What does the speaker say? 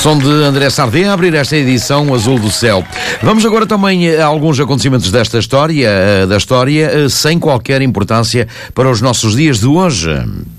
som de André Sardé a abrir esta edição Azul do Céu. Vamos agora também a alguns acontecimentos da história, sem qualquer importância para os nossos dias de hoje.